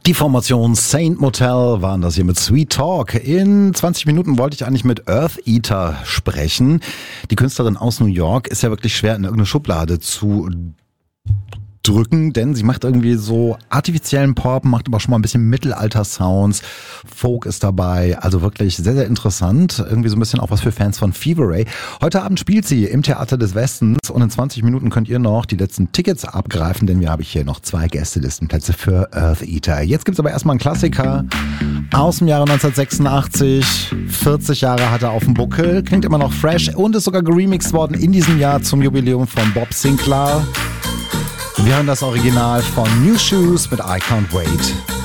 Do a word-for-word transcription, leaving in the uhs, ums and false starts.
Die Formation Saint Motel waren das hier mit Sweet Talk. In zwanzig Minuten wollte ich eigentlich mit Earth Eater sprechen. Die Künstlerin aus New York ist ja wirklich schwer in irgendeine Schublade zu drücken, denn sie macht irgendwie so artifiziellen Pop, macht aber schon mal ein bisschen Mittelalter-Sounds, Folk ist dabei, also wirklich sehr, sehr interessant, irgendwie so ein bisschen auch was für Fans von Fever Ray. Heute Abend spielt sie im Theater des Westens und in zwanzig Minuten könnt ihr noch die letzten Tickets abgreifen, denn wir haben hier noch zwei Gästelistenplätze für Earth Eater. Jetzt gibt's aber erstmal einen Klassiker aus dem Jahre neunzehnhundertsechsundachtzig, vierzig Jahre hat er auf dem Buckel, klingt immer noch fresh und ist sogar geremixed worden in diesem Jahr zum Jubiläum von Bob Sinclair. Wir hören das Original von New Shoes mit I Can't Wait.